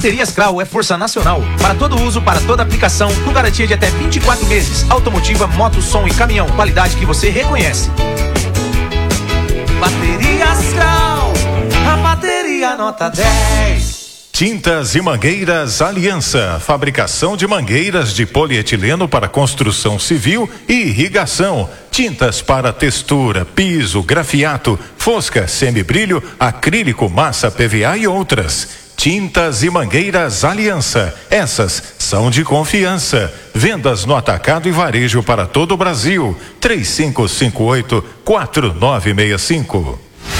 Baterias Krau é força nacional. Para todo uso, para toda aplicação, com garantia de até 24 meses. Automotiva, moto, som e caminhão. Qualidade que você reconhece. Baterias Krau, a bateria nota 10. Tintas e Mangueiras Aliança, fabricação de mangueiras de polietileno para construção civil e irrigação, tintas para textura, piso, grafiato, fosca, semibrilho, acrílico, massa, PVA e outras. Tintas e Mangueiras Aliança, essas são de confiança. Vendas no atacado e varejo para todo o Brasil. 3558-4965.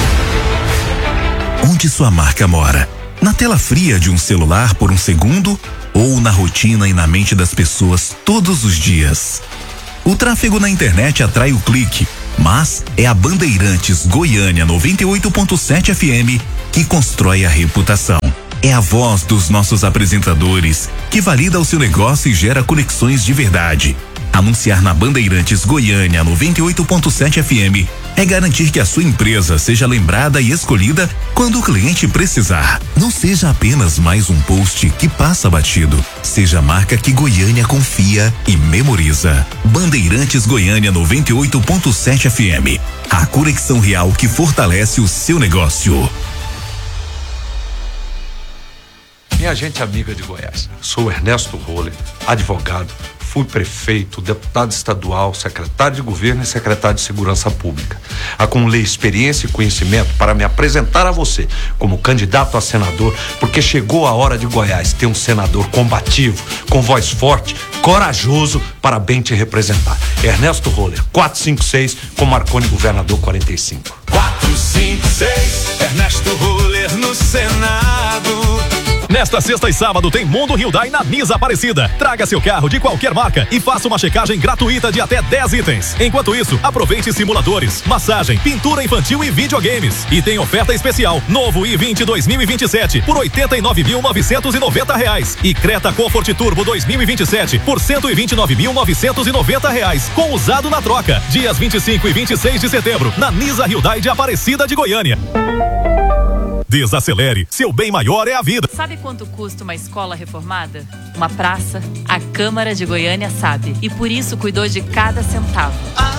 Onde sua marca mora? Na tela fria de um celular por um segundo ou na rotina e na mente das pessoas todos os dias? O tráfego na internet atrai o clique, mas é a Bandeirantes Goiânia 98.7 FM que constrói a reputação. É a voz dos nossos apresentadores que valida o seu negócio e gera conexões de verdade. Anunciar na Bandeirantes Goiânia 98.7 FM é garantir que a sua empresa seja lembrada e escolhida quando o cliente precisar. Não seja apenas mais um post que passa batido. Seja a marca que Goiânia confia e memoriza. Bandeirantes Goiânia 98.7 FM. A conexão real que fortalece o seu negócio. Minha gente amiga de Goiás, sou Ernesto Roller, advogado, fui prefeito, deputado estadual, secretário de governo e secretário de segurança pública. Acumulei experiência e conhecimento para me apresentar a você como candidato a senador, porque chegou a hora de Goiás ter um senador combativo, com voz forte, corajoso para bem te representar. Ernesto Roller, 456, com Marconi governador 45. 456, Ernesto Roller no Senado. Nesta sexta e sábado tem Mundo Hyundai na Nisa Aparecida. Traga seu carro de qualquer marca e faça uma checagem gratuita de até 10 itens. Enquanto isso, aproveite simuladores, massagem, pintura infantil e videogames. E tem oferta especial, novo i20 2027 por R$ 89.990 e Creta Comfort Turbo 2027 por R$ 129.990 com usado na troca. Dias 25 e 26 de setembro na Nisa Hyundai de Aparecida de Goiânia. Desacelere, seu bem maior é a vida. Sabe quanto custa uma escola reformada? Uma praça? A Câmara de Goiânia sabe e por isso cuidou de cada centavo.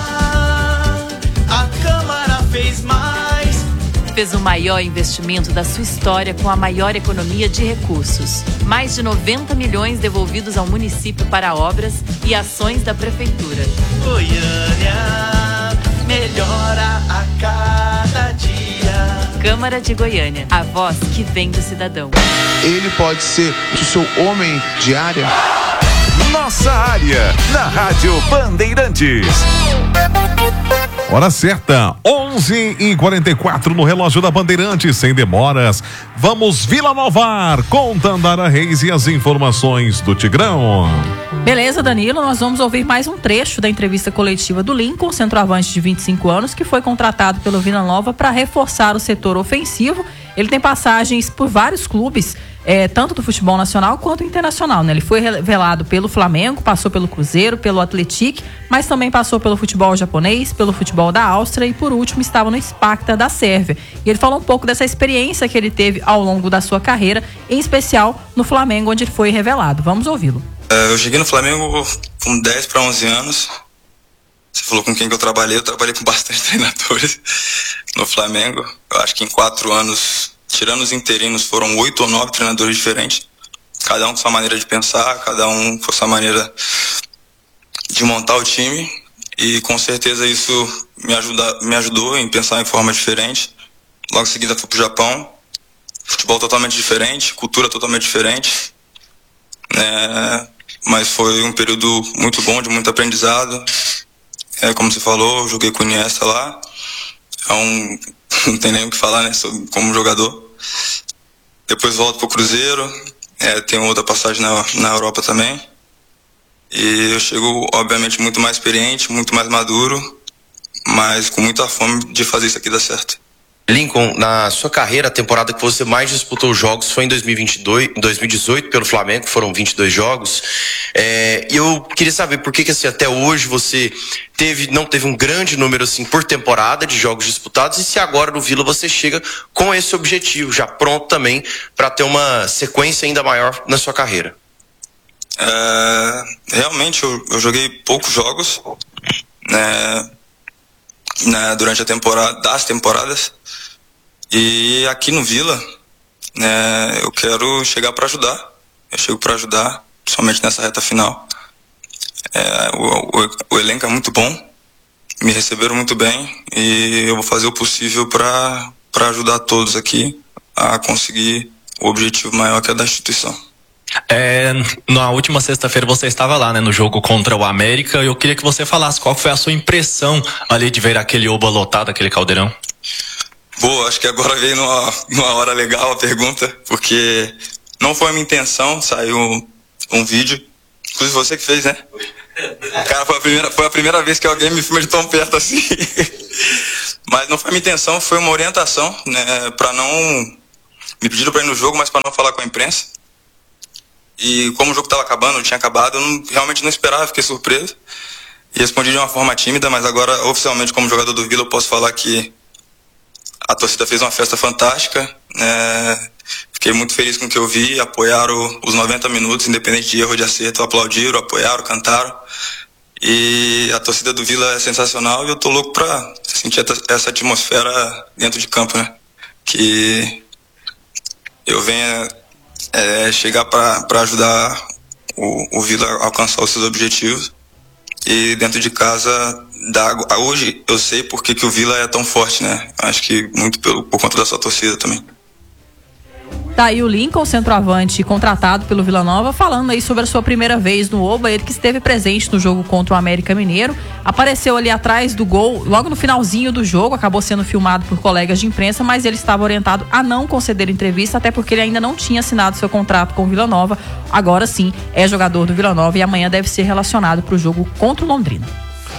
A Câmara fez mais. Fez o maior investimento da sua história com a maior economia de recursos. Mais de 90 milhões devolvidos ao município para obras e ações da prefeitura. Goiânia melhora a cada dia. Câmara de Goiânia, a voz que vem do cidadão. Ele pode ser o seu homem de área. Nossa área, na Rádio Bandeirantes. Hora certa, 11h44 no relógio da Bandeirantes, sem demoras. Vamos Vila Nova com Tandara Reis e as informações do Tigrão. Beleza, Danilo, nós vamos ouvir mais um trecho da entrevista coletiva do Lincoln, centroavante de 25 anos, que foi contratado pelo Vila Nova para reforçar o setor ofensivo. Ele tem passagens por vários clubes, tanto do futebol nacional quanto internacional, né? Ele foi revelado pelo Flamengo, passou pelo Cruzeiro, pelo Atlético, mas também passou pelo futebol japonês, pelo futebol da Áustria e por último estava no Sparta da Sérvia. E ele falou um pouco dessa experiência que ele teve ao longo da sua carreira, em especial no Flamengo, onde ele foi revelado. Vamos ouvi-lo. Eu cheguei no Flamengo com 10 para 11 anos. Você falou com quem que eu trabalhei com bastante treinadores no Flamengo. Eu acho que em 4 anos, tirando os interinos, foram 8 ou 9 treinadores diferentes. Cada um com sua maneira de pensar, cada um com sua maneira de montar o time. E com certeza isso me ajudou em pensar em forma diferente. Logo em seguida fui pro Japão. Futebol totalmente diferente, cultura totalmente diferente. Mas foi um período muito bom, de muito aprendizado. Como você falou, eu joguei com o Iniesta lá. Não tem nem o que falar, né, como jogador. Depois volto pro Cruzeiro. Tenho outra passagem na Europa também. E eu chego, obviamente, muito mais experiente, muito mais maduro, mas com muita fome de fazer isso aqui dar certo. Lincoln, na sua carreira, a temporada que você mais disputou jogos foi em 2018 pelo Flamengo, foram 22 jogos. E eu queria saber por que assim, até hoje você não teve um grande número assim por temporada de jogos disputados, e se agora no Vila você chega com esse objetivo, já pronto também para ter uma sequência ainda maior na sua carreira. Realmente eu joguei poucos jogos, durante das temporadas, e aqui no Vila, eu quero chegar para ajudar. Eu chego para ajudar, principalmente nessa reta final. O elenco é muito bom, me receberam muito bem, e eu vou fazer o possível para ajudar todos aqui a conseguir o objetivo maior, que é da instituição. Na última sexta-feira você estava lá, no jogo contra o América, e eu queria que você falasse qual foi a sua impressão ali de ver aquele Oba lotado, aquele caldeirão. Boa, acho que agora veio numa hora legal a pergunta, porque não foi a minha intenção, saiu um vídeo, inclusive você que fez, né? Cara, foi a primeira vez que alguém me filma de tão perto assim. Mas não foi a minha intenção, foi uma orientação, pra não... Me pediram pra ir no jogo, mas pra não falar com a imprensa. E como o jogo estava acabando, tinha acabado, eu realmente não esperava, fiquei surpreso. E respondi de uma forma tímida, mas agora, oficialmente, como jogador do Vila, eu posso falar que a torcida fez uma festa fantástica. Fiquei muito feliz com o que eu vi, apoiaram os 90 minutos, independente de erro ou de acerto, aplaudiram, apoiaram, cantaram. E a torcida do Vila é sensacional, e eu tô louco pra sentir essa atmosfera dentro de campo, Que eu venha... chegar para ajudar o Vila a alcançar os seus objetivos. E dentro de casa, hoje eu sei por que o Vila é tão forte, Acho que muito por conta da sua torcida também. Tá aí o Lincoln, centroavante contratado pelo Vila Nova, falando aí sobre a sua primeira vez no Oba, ele que esteve presente no jogo contra o América Mineiro, apareceu ali atrás do gol, logo no finalzinho do jogo, acabou sendo filmado por colegas de imprensa, mas ele estava orientado a não conceder entrevista, até porque ele ainda não tinha assinado seu contrato com o Vila Nova. Agora sim, é jogador do Vila Nova e amanhã deve ser relacionado para o jogo contra o Londrina.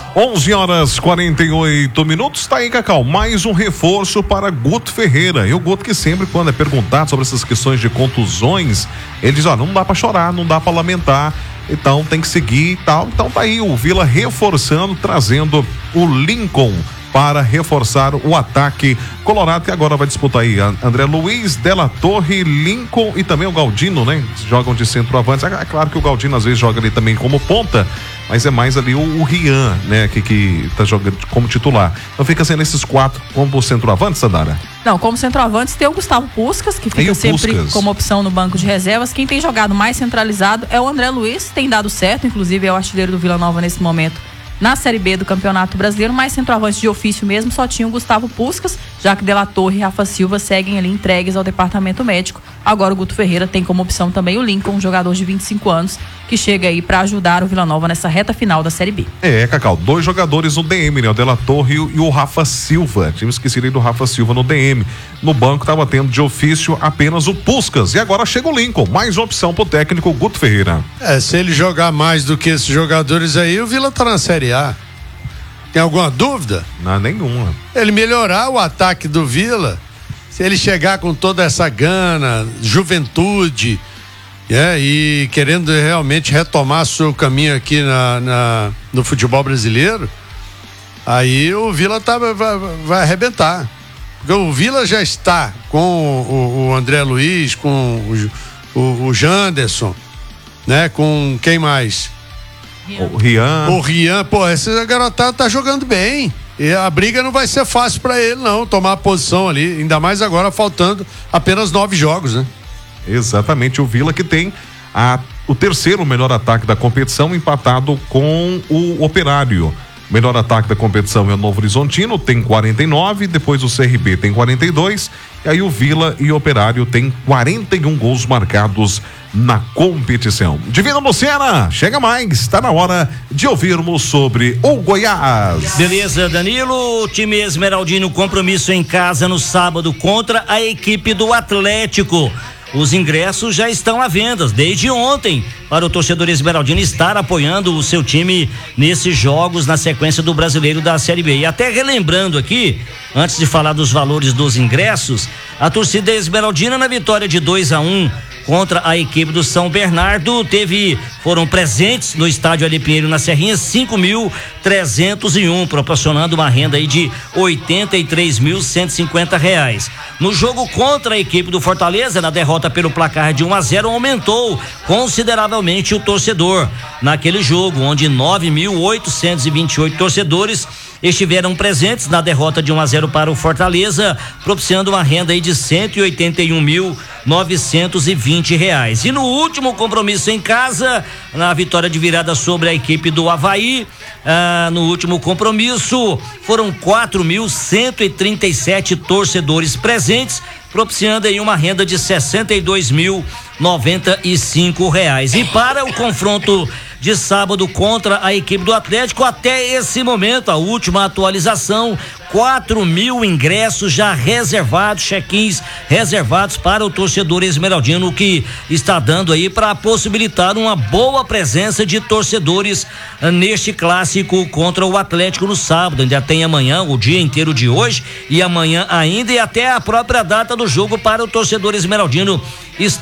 11h48. Tá aí, Cacau, mais um reforço para Guto Ferreira. E o Guto, que sempre, quando é perguntado sobre essas questões de contusões, ele diz, não dá para chorar, não dá para lamentar, então tem que seguir e tal. Então tá aí o Vila reforçando, trazendo o Lincoln para reforçar o ataque colorado, que agora vai disputar aí André Luiz, Della Torre, Lincoln e também o Galdino, jogam de centroavante. É claro que o Galdino às vezes joga ali também como ponta, mas é mais ali o Rian, que tá jogando como titular. Então fica sendo esses quatro como centroavante, Sandara? Não, como centroavantes tem o Gustavo Puskás, que fica sempre como opção no banco de reservas. Quem tem jogado mais centralizado é o André Luiz, tem dado certo, inclusive é o artilheiro do Vila Nova nesse momento na Série B do Campeonato Brasileiro, mas centroavante de ofício mesmo só tinha o Gustavo Puskás, já que Della Torre e Rafa Silva seguem ali entregues ao departamento médico. Agora o Guto Ferreira tem como opção também o Lincoln, um jogador de 25 anos, que chega aí para ajudar o Vila Nova nessa reta final da Série B. Cacau, 2 jogadores no DM, o Della Torre e o Rafa Silva. Tinha esquecido aí do Rafa Silva no DM. No banco estava tendo de ofício apenas o Puskás, e agora chega o Lincoln, mais uma opção pro técnico Guto Ferreira. Se ele jogar mais do que esses jogadores aí, o Vila tá na Série A. Tem alguma dúvida? Não, nenhuma. Ele melhorar o ataque do Vila, se ele chegar com toda essa gana, juventude, e querendo realmente retomar seu caminho aqui no futebol brasileiro, aí o Vila vai arrebentar. Porque o Vila já está com o André Luiz, com o Janderson, com quem mais? O Rian. Esse garotada tá jogando bem. E a briga não vai ser fácil para ele, não, tomar a posição ali. Ainda mais agora, faltando apenas 9 jogos, Exatamente. O Vila que tem o terceiro melhor ataque da competição, empatado com o Operário. O melhor ataque da competição é o Novo Horizontino, tem 49, depois o CRB tem 42, e aí o Vila e o Operário tem 41 gols marcados na competição. Divina Lucena, chega mais, tá na hora de ouvirmos sobre o Goiás. Beleza, Danilo, o time esmeraldino, compromisso em casa no sábado contra a equipe do Atlético. os ingressos já estão à venda desde ontem para o torcedor esmeraldino estar apoiando o seu time nesses jogos na sequência do Brasileiro da Série B. E até relembrando aqui, antes de falar dos valores dos ingressos, a torcida esmeraldina na vitória de 2-1 contra a equipe do São Bernardo foram presentes no estádio Ali Pinheiro na Serrinha 5.301, proporcionando uma renda aí de R$83.150. No jogo contra a equipe do Fortaleza, na derrota pelo placar de 1-0, aumentou consideravelmente o torcedor naquele jogo, onde 9.828 torcedores estiveram presentes na derrota de 1-0 para o Fortaleza, propiciando uma renda aí de R$181.920. E no último compromisso em casa, na vitória de virada sobre a equipe do Avaí, no último compromisso, foram 4.137 torcedores presentes, propiciando aí uma renda de R$62.095. E para o confronto de sábado contra a equipe do Atlético, até esse momento, a última atualização, 4.000 ingressos já reservados, check-ins reservados para o torcedor esmeraldino, que está dando aí para possibilitar uma boa presença de torcedores neste clássico contra o Atlético no sábado. Ainda tem amanhã, o dia inteiro de hoje, e amanhã ainda, e até a própria data do jogo para o torcedor esmeraldino estar